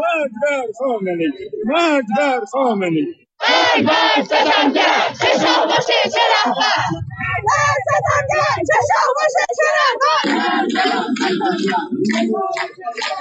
مرگ بر خامنه‌ای، مرگ بر خامنه‌ای. مرگ بر ستمگر، چه شاه باشه چه رهبر. مرگ بر ستمگر، چه شاه باشه چه رهبر.